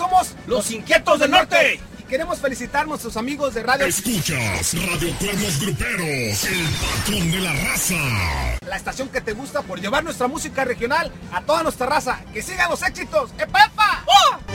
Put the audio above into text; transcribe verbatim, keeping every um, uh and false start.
somos Los Inquietos del Norte. Y queremos felicitar a nuestros amigos de Radio... Escuchas Radio Cuernos Gruperos, el patrón de la raza. La estación que te gusta por llevar nuestra música regional a toda nuestra raza. ¡Que sigan los éxitos! ¡Epa, epa! ¡Oh!